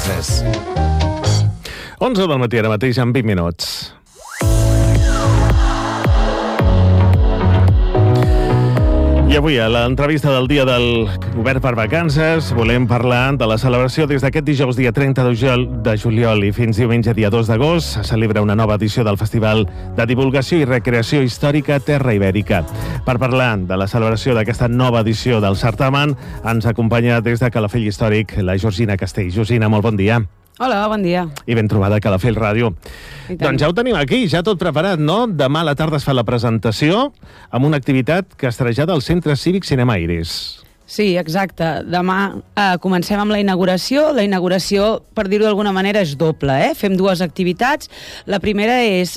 11 del matí, ara mateix, en 20 minuts. I avui, a l'entrevista del dia del Govern per Vacances, volem parlar de la celebració des d'aquest dijous, dia 30 de juliol i fins diumenge, dia 2 d'agost. Se celebra una nova edició del Festival de Divulgació i Recreació Històrica Terra Ibèrica. Per parlar de la celebració d'aquesta nova edició del certamen, ens acompanya des de Calafell Històric la Georgina Castell. Georgina, molt bon dia. Hola, bon dia. I ben trobada a Calafell Ràdio. Doncs ja ho tenim aquí, ja tot preparat, no? Demà a la tarda es fa la presentació amb una activitat que es trasllada al Centre Cívic Cinema Iris. Sí, exacte. Demà comencem amb la inauguració. La inauguració, per dir-ho d'alguna manera, és doble. Fem dues activitats. La primera és...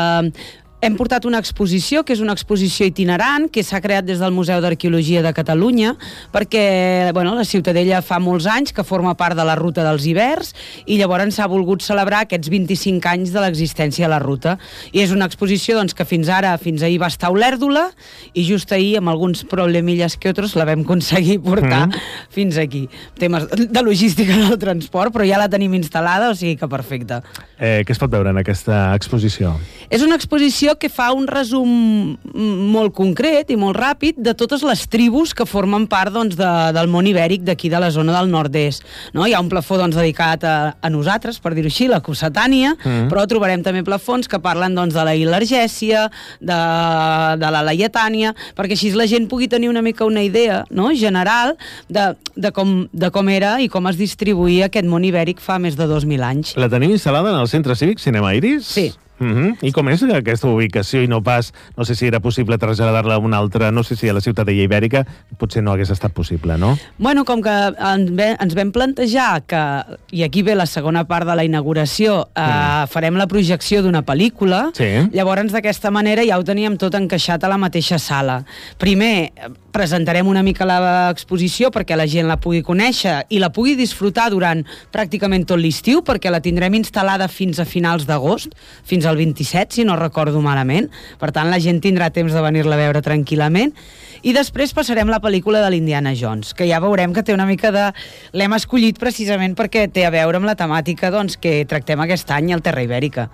hem portat una exposició, que és una exposició itinerant, que s'ha creat des del Museu d'Arqueologia de Catalunya, perquè la Ciutadella fa molts anys que forma part de la Ruta dels Ibers, i llavors s'ha volgut celebrar aquests 25 anys de l'existència de la ruta. I és una exposició que fins ahir va estar a Olèrdola, i just ahir, amb alguns problemilles que altres, la vam aconseguir portar fins aquí. Temes de logística del transport, però ja la tenim instal·lada, o sigui que perfecte. Què es pot veure en aquesta exposició? És una exposició que fa un resum molt concret i molt ràpid de totes les tribus que formen part del món ibèric d'aquí de la zona del nord-est. No? Hi ha un plafó dedicat a nosaltres, per dir-ho així, la Cossetània, però trobarem també plafons que parlen de la Ilergèsia, de la Laietània, perquè així la gent pugui tenir una mica una idea general de com era i com es distribuïa aquest món ibèric fa més de 2.000 anys. La tenim instal·lada en el Centre Cívic Cinema Iris? Sí. I com és aquesta ubicació i no pas, no sé si era possible traslladar-la a una altra, no sé si a la Ciutadella Ibèrica, potser no hagués estat possible, no? Com que ens vam plantejar que, i aquí ve la segona part de la inauguració, farem la projecció d'una pel·lícula, llavors d'aquesta manera ja ho teníem tot encaixat a la mateixa sala. Primer, presentarem una mica l'exposició perquè la gent la pugui conèixer i la pugui disfrutar durant pràcticament tot l'estiu, perquè la tindrem instal·lada fins a finals d'agost, fins al 27, si no recordo malament. Per tant, la gent tindrà temps de venir-la a veure tranquil·lament. I després passarem la pel·lícula de l'Indiana Jones, que ja veurem que té una mica de... L'hem escollit precisament perquè té a veure amb la temàtica que tractem aquest any al Terra Ibèrica.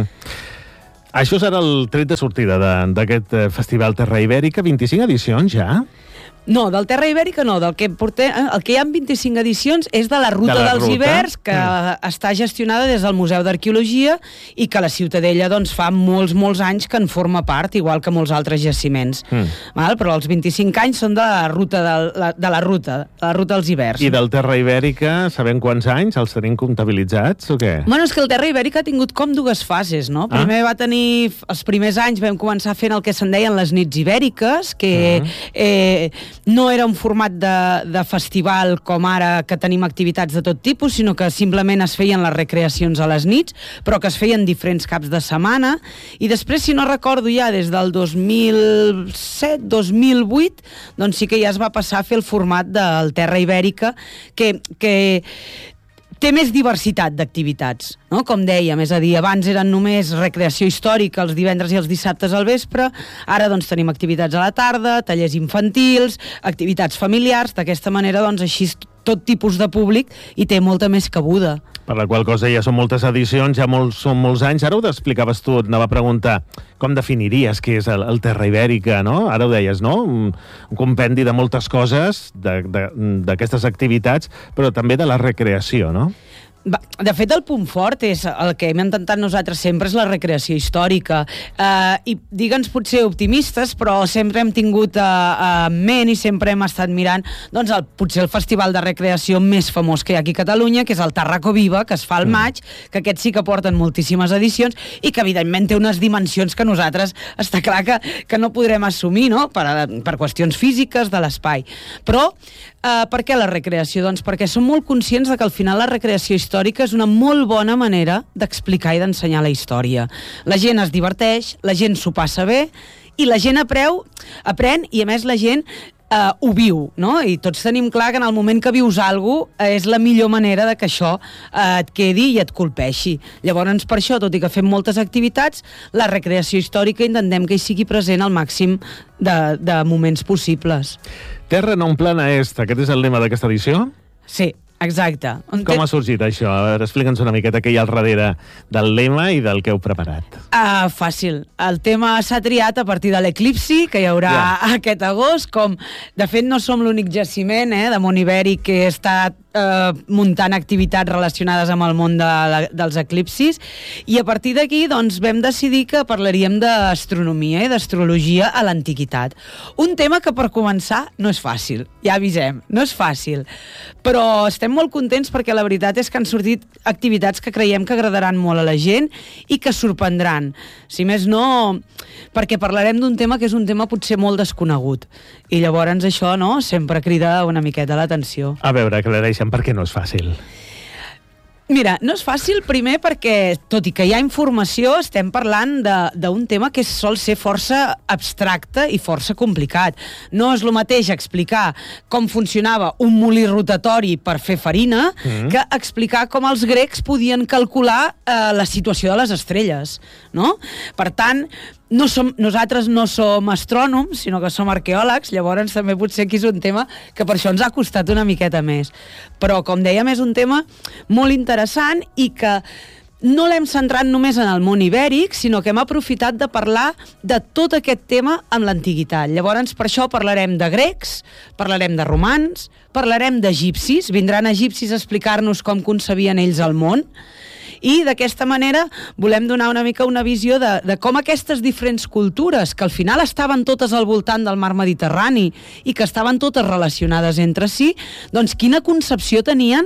Això serà el tret de sortida d'aquest Festival Terra Ibèrica. 25 edicions ja? No, del Terra Ibèrica no, el que hi ha 25 edicions és de la Ruta dels Ibers, que està gestionada des del Museu d'Arqueologia i que la Ciutadella fa molts anys que en forma part, igual que molts altres jaciments. Però els 25 anys són de la Ruta dels Ibers. I del Terra Ibèrica, sabem quants anys els tenim comptabilitzats o què? És que el Terra Ibèrica ha tingut com dues fases, no? Primer va tenir... Els primers anys vam començar fent el que se'n deien les nits ibèriques, que no era un format de festival com ara, que tenim activitats de tot tipus, sinó que simplement es feien les recreacions a les nits, però que es feien diferents caps de setmana, i després, si no recordo ja, des del 2007, 2008, doncs sí que ja es va passar a fer el format del Terra Ibèrica, que té més diversitat d'activitats, no? Com dèiem, és a dir, abans eren només recreació històrica els divendres i els dissabtes al vespre, ara tenim activitats a la tarda, tallers infantils, activitats familiars, d'aquesta manera així tot tipus de públic i té molta més cabuda. Per la qual cosa ja són moltes edicions, són molts anys. Ara ho explicaves tu, anava a preguntar com definiries què és el Terra Ibèrica, no? Ara ho deies, no? Un compendi de moltes coses, d'aquestes activitats, però també de la recreació, no? De fet, el punt fort és el que hem intentat nosaltres sempre, és la recreació històrica. I digue'ns potser optimistes, però sempre hem tingut en ment i sempre hem estat mirant potser el festival de recreació més famós que hi ha aquí a Catalunya, que és el Tarraco Viva, que es fa al maig, que aquest sí que porten moltíssimes edicions i que evidentment té unes dimensions que nosaltres està clar que no podrem assumir, no? Per qüestions físiques de l'espai. Però per què la recreació? Doncs perquè som molt conscients que al final la recreació històrica és una molt bona manera d'explicar i d'ensenyar la història. La gent es diverteix, la gent s'ho passa bé i la gent aprèn i a més la gent ho viu, no? I tots tenim clar que en el moment que vius alguna cosa és la millor manera de que això et quedi i et colpeixi. Llavors, per això, tot i que fem moltes activitats, la recreació històrica intentem que hi sigui present al màxim de moments possibles. Terra non plana est, aquest és el lema d'aquesta edició? Sí. Exacte. Com ha sorgit això? A veure, explica'ns una miqueta què hi ha al darrere del lema i del que heu preparat. Fàcil. El tema s'ha triat a partir de l'eclipsi, que hi haurà aquest agost, com, de fet, no som l'únic jaciment de món ibèric que està muntant activitats relacionades amb el món dels eclipsis, i a partir d'aquí doncs, vam decidir que parlaríem d'astronomia i d'astrologia a l'antiguitat. Un tema que, per començar, no és fàcil, ja avisem, no és fàcil, però estem molt contents perquè la veritat és que han sortit activitats que creiem que agradaran molt a la gent i que sorprendran. Si més no, perquè parlarem d'un tema que és un tema potser molt desconegut, i llavors això sempre crida una miqueta l'atenció. A veure, aclareixen per què no és fàcil. Mira, no és fàcil, primer perquè, tot i que hi ha informació, estem parlant d'un tema que sol ser força abstracte i força complicat. No és el mateix explicar com funcionava un molí rotatori per fer farina que explicar com els grecs podien calcular la situació de les estrelles, no? Per tant, nosaltres no som astrònoms, sinó que som arqueòlegs, llavors també potser aquí és un tema que per això ens ha costat una miqueta més. Però, com dèiem, és un tema molt interessant i que no l'hem centrat només en el món ibèric, sinó que hem aprofitat de parlar de tot aquest tema amb l'antiguitat. Llavors, per això parlarem de grecs, parlarem de romans, parlarem d'egipcis, vindran egipcis a explicar-nos com concebien ells el món, i d'aquesta manera volem donar una mica una visió de com aquestes diferents cultures, que al final estaven totes al voltant del mar Mediterrani i que estaven totes relacionades entre si, doncs quina concepció tenien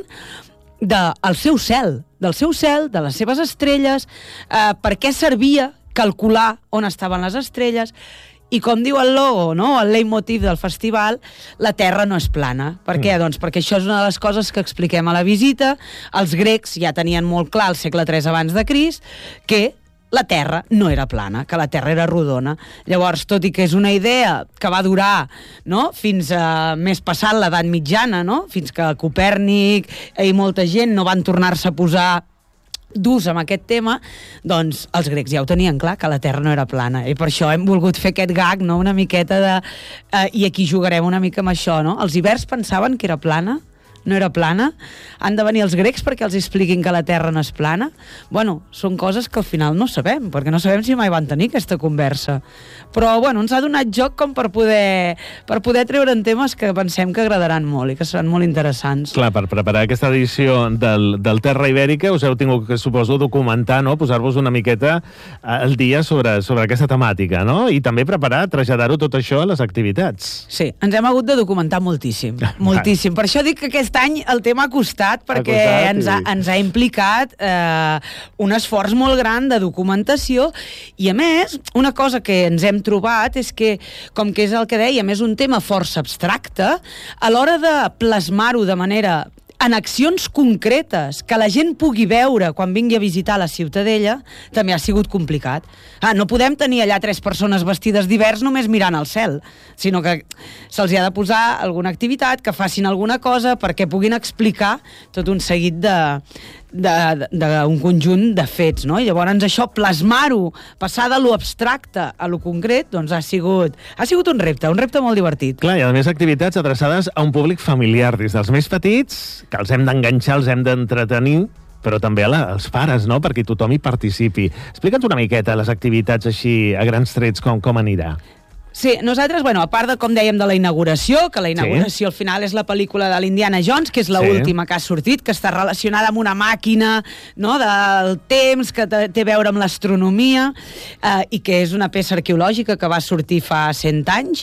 del seu cel, de les seves estrelles, per què servia calcular on estaven les estrelles. I com diu el logo, el leitmotiv del festival, la Terra no és plana. Per què? Doncs perquè això és una de les coses que expliquem a la visita. Els grecs ja tenien molt clar al segle III abans de Crist que la Terra no era plana, que la Terra era rodona. Llavors, tot i que és una idea que va durar fins a més passat l'edat mitjana, fins que Copèrnic i molta gent no van tornar-se a posar durs amb aquest tema, doncs els grecs ja ho tenien clar, que la Terra no era plana, i per això hem volgut fer aquest gag, una miqueta de... I aquí jugarem una mica amb això, Els ibers pensaven que era plana, no era plana, han de venir els grecs perquè els expliquin que la Terra no és plana. Bueno, són coses que al final no sabem, perquè no sabem si mai van tenir aquesta conversa. Però, ens ha donat joc com per poder treure'n temes que pensem que agradaran molt i que seran molt interessants. Clar, per preparar aquesta edició del Terra Ibèrica us heu tingut que, suposo, documentar, posar-vos una miqueta al dia sobre aquesta temàtica, I també preparar, traslladar-ho tot això a les activitats. Sí, ens hem hagut de documentar moltíssim, moltíssim. Per això dic que aquest any el tema ha costat, perquè ens ha implicat un esforç molt gran de documentació, i a més, una cosa que ens hem trobat és que, com que és el que dèiem, és un tema força abstracte, a l'hora de plasmar-ho de manera en accions concretes que la gent pugui veure quan vingui a visitar la Ciutadella, també ha sigut complicat. No podem tenir allà 3 persones vestides d'hivers només mirant al cel, sinó que se'ls ha de posar alguna activitat, que facin alguna cosa perquè puguin explicar tot un seguit d'un conjunt de fets, I llavors això, plasmar-ho, passar de lo abstracte a lo concret, doncs ha sigut un repte molt divertit. Clar, i a més activitats adreçades a un públic familiar, des dels més petits, que els hem d'enganxar, els hem d'entretenir, però també als pares, perquè tothom hi participi. Explica'ns una miqueta les activitats així, a grans trets, com anirà. Sí, nosaltres, a part de, com dèiem, de la inauguració, que la inauguració al final és la pel·lícula de l'Indiana Jones, que és l'última que ha sortit, que està relacionada amb una màquina del temps, que té a veure amb l'astronomia, i que és una peça arqueològica que va sortir fa 100 anys.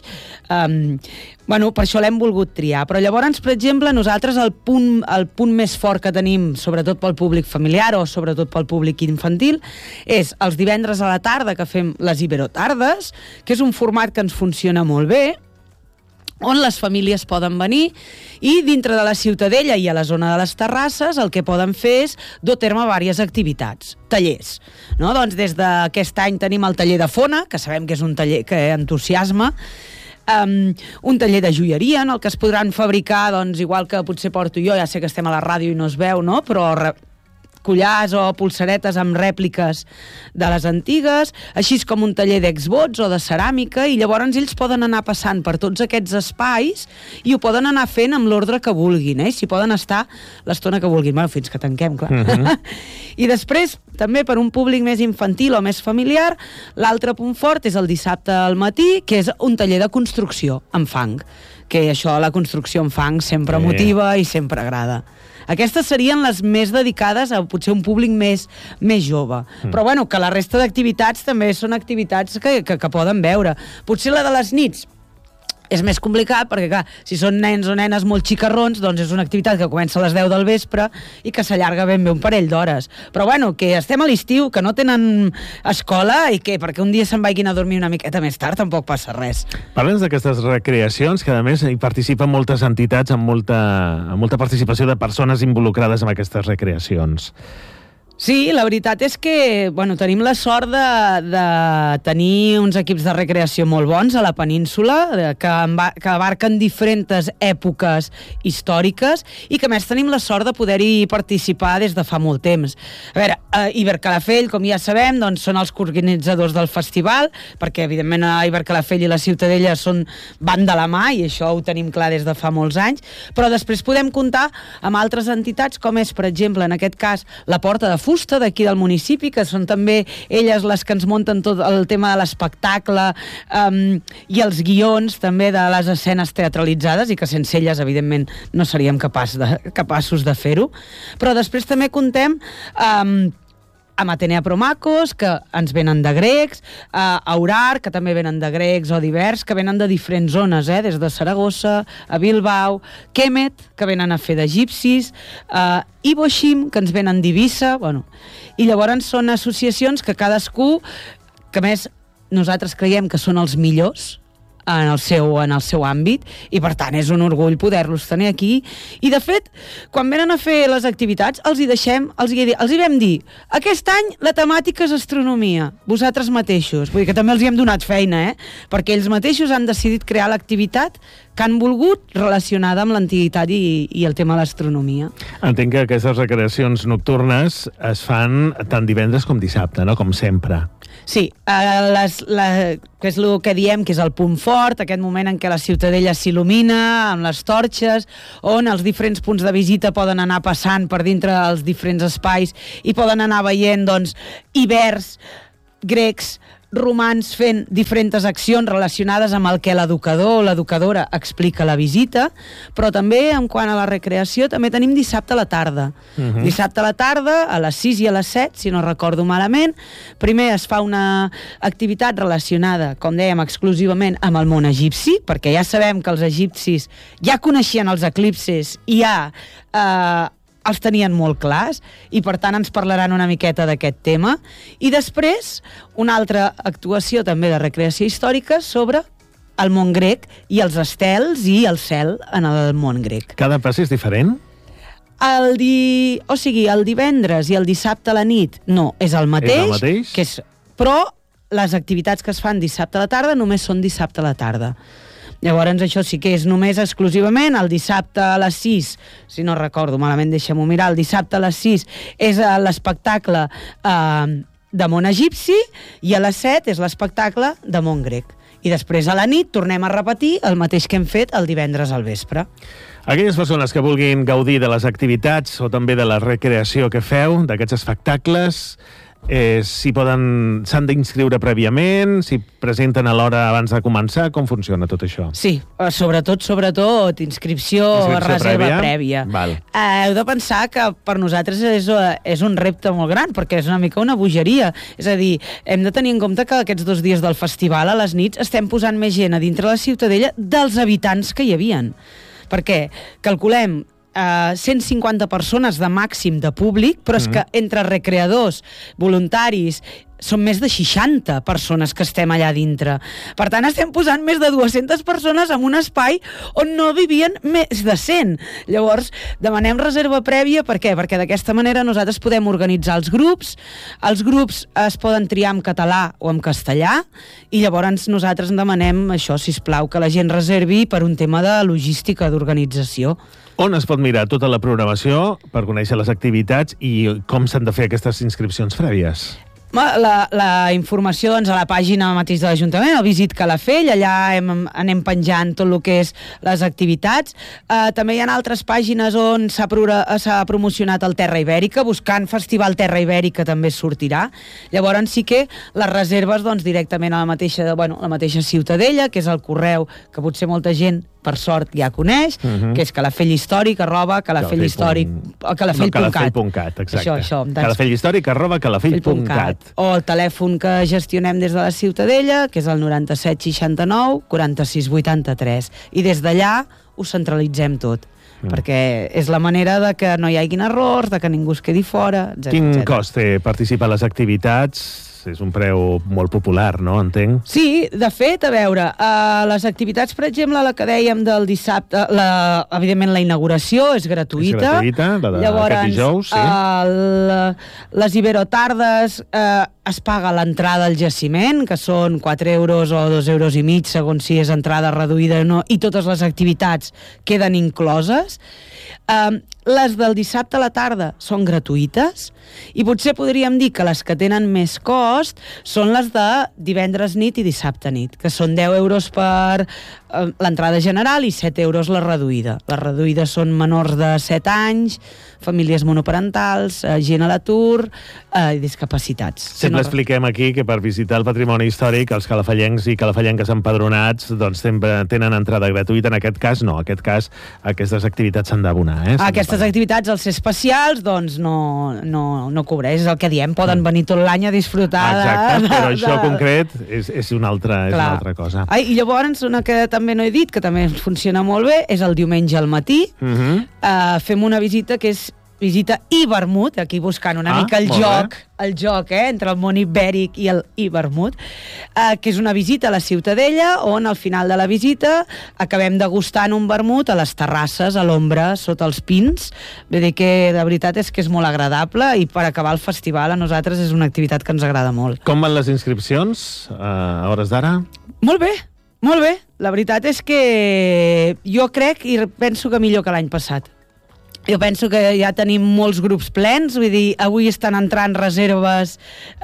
Per això l'hem volgut triar. Però llavors, per exemple, nosaltres el punt més fort que tenim, sobretot pel públic familiar o sobretot pel públic infantil, és els divendres a la tarda que fem les Iberotardes, que és un format que ens funciona molt bé, on les famílies poden venir i dintre de la Ciutadella i a la zona de les terrasses el que poden fer és dur a terme diverses activitats, tallers. Doncs des d'aquest any tenim el taller de Fona, que sabem que és un taller que entusiasma, un taller de joieria en el que es podran fabricar, igual que potser porto jo, ja sé que estem a la ràdio i no es veu, però collars o pulseretes amb rèpliques de les antigues, així com un taller d'exvots o de ceràmica, i llavors ells poden anar passant per tots aquests espais i ho poden anar fent amb l'ordre que vulguin, si poden estar l'estona que vulguin, bueno, fins que tanquem, clar. I després, també per un públic més infantil o més familiar, l'altre punt fort és el dissabte al matí, que és un taller de construcció amb fang, que això, la construcció amb fang, sempre motiva i sempre agrada. Aquestes serien les més dedicades a potser un públic més jove. Però bueno, que la resta d'activitats també són activitats que poden veure. Potser la de les nits és més complicat perquè, clar, si són nens o nenes molt xicarrons, doncs és una activitat que comença a les 10 del vespre i que s'allarga ben bé un parell d'hores. Però bueno, que estem a l'estiu, que no tenen escola i que perquè un dia se'n vagin a dormir una miqueta més tard tampoc passa res. Parles d'aquestes recreacions, que a més hi participen moltes entitats amb molta participació de persones involucrades en aquestes recreacions. Sí, la veritat és que tenim la sort de tenir uns equips de recreació molt bons a la península, que abarquen diferents èpoques històriques i que a més tenim la sort de poder-hi participar des de fa molt temps. A veure, Ibercalafell, com ja sabem, doncs són els organitzadors del festival, perquè evidentment Ibercalafell i la Ciutadella van de la mà i això ho tenim clar des de fa molts anys, però després podem comptar amb altres entitats com és, per exemple, en aquest cas, la Porta de Fusta d'aquí del municipi, que són també elles les que ens munten tot el tema de l'espectacle i els guions també de les escenes teatralitzades i que sense elles, evidentment, no seríem capaços de fer-ho. Però després també comptem amb Atenea Promacos, que ens venen de grecs, Aurar, que també venen de grecs o divers, que venen de diferents zones, des de Saragossa, a Bilbao, Kemet, que venen a fer d'egipcis, i Boixim, que ens venen d'Eivissa, i llavors són associacions que cadascú, que més nosaltres creiem que són els millors en el seu àmbit, i per tant és un orgull poder-los tenir aquí. I de fet, quan venen a fer les activitats els hi vam dir, aquest any la temàtica és astronomia, vosaltres mateixos, vull dir que també els hi hem donat feina, perquè ells mateixos han decidit crear l'activitat que han volgut relacionada amb l'antiguitat i el tema de l'astronomia. Entenc que aquestes recreacions nocturnes es fan tant divendres com dissabte, no? Com sempre. Sí, que és el que diem que és el punt fort, aquest moment en què la Ciutadella s'il·lumina amb les torxes, on els diferents punts de visita poden anar passant per dintre els diferents espais i poden anar veient, ibers, grecs, romans fent diferents accions relacionades amb el que l'educador o l'educadora explica a la visita, però també, en quant a la recreació, també tenim dissabte a la tarda. Dissabte a la tarda, a les 6 i a les 7, si no recordo malament, primer es fa una activitat relacionada, com dèiem, exclusivament amb el món egipci, perquè ja sabem que els egipcis ja coneixien els eclipsis i els tenien molt clars i per tant ens parlaran una miqueta d'aquest tema. I després una altra actuació també de recreació històrica sobre el món grec i els estels i el cel en el món grec. Cada pas és diferent? El divendres i el dissabte a la nit no, és el mateix? Però les activitats que es fan dissabte a la tarda només són dissabte a la tarda. Llavors això sí que és només exclusivament el dissabte a les 6, si no recordo malament, deixa'm-ho mirar, el dissabte a les 6 és l'espectacle de món egipci i a les 7 és l'espectacle de món grec. I després a la nit tornem a repetir el mateix que hem fet el divendres al vespre. Aquelles persones que vulguin gaudir de les activitats o també de la recreació que feu, d'aquests espectacles, s'han d'inscriure prèviament, s'hi presenten a l'hora abans de començar, com funciona tot això? Sí, sobretot inscripció reserva prèvia. Heu de pensar que per nosaltres és un repte molt gran, perquè és una mica una bogeria. És a dir, hem de tenir en compte que aquests 2 dies del festival, a les nits, estem posant més gent a dintre la Ciutadella dels habitants que hi havien. Perquè calculem 150 persones de màxim de públic, però és que entre recreadors, voluntaris, són més de 60 persones que estem allà dintre. Per tant, estem posant més de 200 persones en un espai on no vivien més de 100. Llavors, demanem reserva prèvia, per què? Perquè d'aquesta manera nosaltres podem organitzar els grups es poden triar en català o en castellà, i llavors nosaltres demanem això, sisplau, que la gent reservi per un tema de logística, d'organització. On es pot mirar tota la programació per conèixer les activitats i com s'han de fer aquestes inscripcions prèvies? La informació doncs, a la pàgina mateix de l'Ajuntament, el Visit Calafell, allà anem penjant tot el que és les activitats. També hi ha altres pàgines on s'ha promocionat el Terra Ibèrica, buscant Festival Terra Ibèrica també sortirà. Llavors sí que les reserves doncs, directament a la mateixa Ciutadella, que és el correu que potser molta gent per sort ja coneix, que és calafellhistòric@calafellhistòric.cat. calafellhistòric@calafell.cat. O el telèfon que gestionem des de la Ciutadella, que és el 97 69 46 83. I des d'allà ho centralitzem tot, perquè és la manera de que no hi haguin errors, de que ningú es quedi fora, etc. Quin cost té participar a les activitats? És un preu molt popular, no? Entenc. Sí, de fet, a veure, les activitats, per exemple, la que dèiem del dissabte, evidentment la inauguració és gratuïta. És gratuïta, la d'aquest dijous, sí. Les Iberotardes es paga l'entrada al jaciment, que són 4 euros o 2,5 euros, segons si és entrada reduïda o no, i totes les activitats queden incloses. Les del dissabte a la tarda són gratuïtes, i potser podríem dir que les que tenen més cost són les de divendres nit i dissabte nit, que són 10 euros per l'entrada general i 7 euros la reduïda. Les reduïdes són menors de 7 anys, famílies monoparentals, gent a l'atur i discapacitats. Sempre expliquem aquí que per visitar el patrimoni històric els calafellencs i calafallenques empadronats doncs sempre tenen entrada gratuïta. En aquest cas no, en aquest cas aquestes activitats s'han d'abonar. Aquestes activitats, als ser especials, doncs no cobreix, és el que diem, poden venir tot l'any a disfrutar. Exacte, però això concret és una altra cosa. I llavors, una que també no he dit, que també funciona molt bé, és el diumenge al matí. Fem una visita que és visita i vermut, aquí buscant una mica el joc entre el món ibèric i el vermut, que és una visita a la Ciutadella, on al final de la visita acabem degustant un vermut a les terrasses, a l'ombra, sota els pins. Vull dir que de veritat és que és molt agradable, i per acabar el festival a nosaltres és una activitat que ens agrada molt. Com van les inscripcions a hores d'ara? Molt bé. Molt bé, la veritat és que jo crec i penso que millor que l'any passat. Jo penso que ja tenim molts grups plens, vull dir, avui estan entrant reserves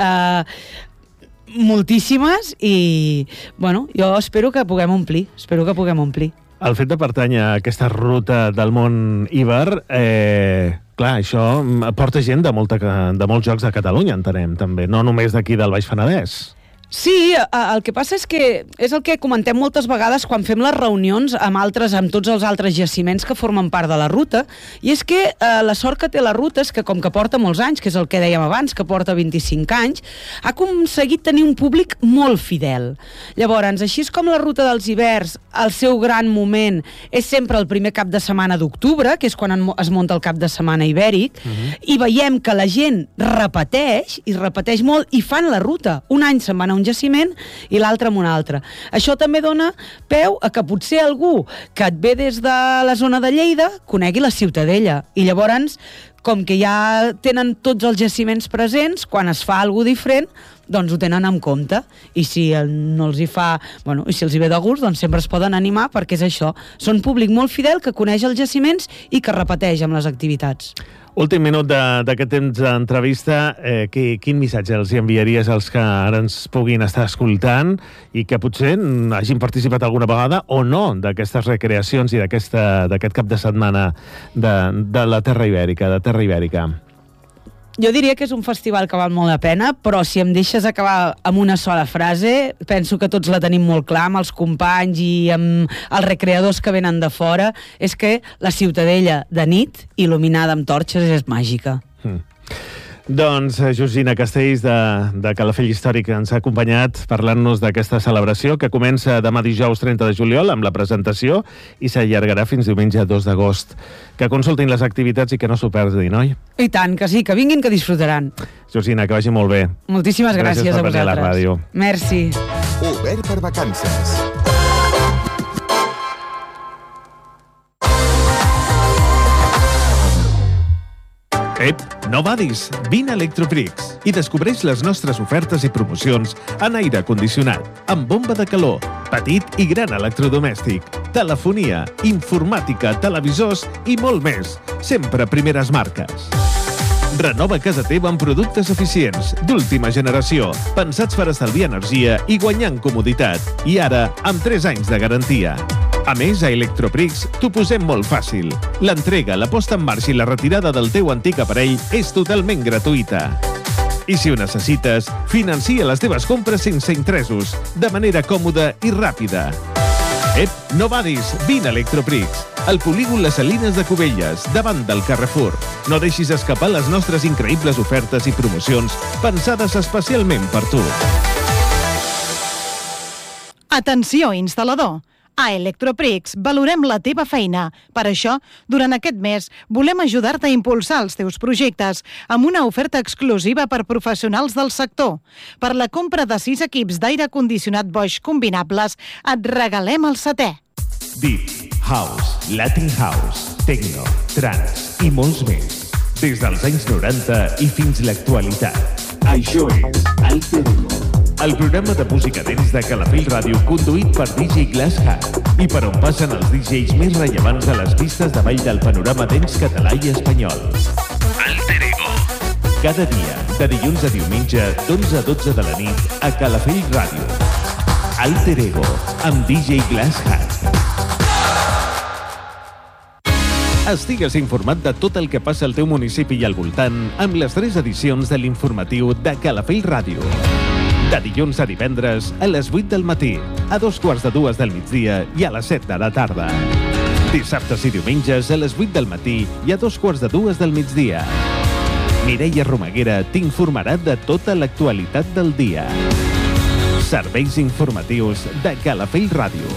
moltíssimes i, bueno, jo espero que puguem omplir, El fet de pertànyer a aquesta ruta del món Iber, clar, això porta gent de molts llocs de Catalunya, entenem, també, no només d'aquí del Baix Penedès. Sí, el que passa és que és el que comentem moltes vegades quan fem les reunions amb tots els altres jaciments que formen part de la ruta, i és que la sort que té la ruta és que, com que porta molts anys, que és el que dèiem abans, que porta 25 anys, ha aconseguit tenir un públic molt fidel. Llavors, així és com la ruta dels hiverns, el seu gran moment és sempre el primer cap de setmana d'octubre, que és quan es munta el cap de setmana ibèric, i veiem que la gent repeteix molt, i fan la ruta. Un any se'n van a un jaciment i l'altre en un altre. Això també dona peu a que potser algú que et ve des de la zona de Lleida conegui la Ciutadella, i llavors, com que ja tenen tots els jaciments presents, quan es fa alguna diferent, doncs ho tenen en compte, i si no els hi fa, bueno, i si els hi ve de gust, doncs sempre es poden animar, perquè és això, són públic molt fidel que coneix els jaciments i que repeteix amb les activitats. Últim minut d'aquest temps d'entrevista, quin missatge els enviaries als que ara ens puguin estar escoltant i que potser hagin participat alguna vegada o no d'aquestes recreacions i d'aquest cap de setmana de la Terra Ibèrica? Jo diria que és un festival que val molt la pena, però si em deixes acabar amb una sola frase, penso que tots la tenim molt clar, amb els companys i amb els recreadors que venen de fora, és que la Ciutadella de nit, il·luminada amb torxes, és màgica. Doncs Georgina Castells de Calafell Històric ens ha acompanyat parlant-nos d'aquesta celebració que comença demà dijous 30 de juliol amb la presentació i s'allargarà fins diumenge 2 d'agost. Que consultin les activitats i que no s'ho perdin, oi? I tant, que sí, que vinguin, que disfrutaran. Georgina, que vagi molt bé. Moltíssimes gràcies a vosaltres. Per venir a la ràdio. Merci. Obert per vacances. Ep, no badis! Vine a Electroprix i descobreix les nostres ofertes i promocions en aire condicionat, amb bomba de calor, petit i gran electrodomèstic, telefonia, informàtica, televisors i molt més. Sempre primeres marques. Renova casa teva amb productes eficients, d'última generació, pensats per estalviar energia i guanyar en comoditat. I ara, amb 3 anys de garantia. A més, a Electroprix t'ho posem molt fàcil. L'entrega, la posta en marxa i la retirada del teu antic aparell és totalment gratuïta. I si ho necessites, financia les teves compres sense interessos, de manera còmoda i ràpida. Ep, no badis! Vine a Electroprix, al polígon Les Salines de Cubelles, davant del Carrefour. No deixis escapar les nostres increïbles ofertes i promocions pensades especialment per tu. Atenció, instal·lador! A Electroprix valorem la teva feina. Per això, durant aquest mes, volem ajudar-te a impulsar els teus projectes amb una oferta exclusiva per professionals del sector. Per la compra de 6 equips d'aire condicionat Bosch combinables, et regalem el 7è. Deep, House, Latin House, Techno, Trance i molts més. Des dels anys 90 i fins l'actualitat. Això és Alter Ego, el programa de música dance de Calafell Ràdio conduït per DJ Glass Hat i per on passen els DJs més rellevants a les pistes de ball del panorama dance català i espanyol. Alter Ego. Cada dia, de dilluns a diumenge, d'11 a 12 de la nit, a Calafell Ràdio. Alter Ego, amb DJ Glass Hat. Estigues informat de tot el que passa al teu municipi i al voltant amb les 3 edicions de l'informatiu de Calafell Ràdio. De dilluns a divendres a les 8 del matí, a 2:45 del migdia i a les 7 de la tarda. Dissabtes i diumenges a les 8 del matí i a 2:45 del migdia. Mireia Romaguera t'informarà de tota l'actualitat del dia. Serveis informatius de Calafell Ràdio.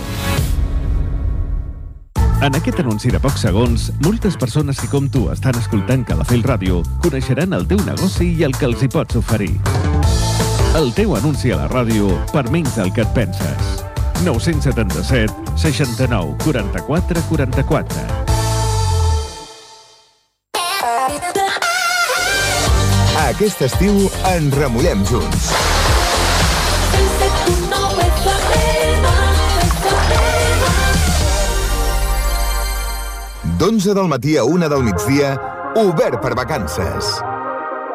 En aquest anunci de pocs segons, moltes persones que com tu estan escoltant Calafell Ràdio coneixeran el teu negoci i el que els hi pots oferir. El teu anunci a la ràdio per menys del que et penses. 977 69 44 44. Aquest estiu ens remullem junts. d'11 del matí a 1 del migdia, obert per vacances.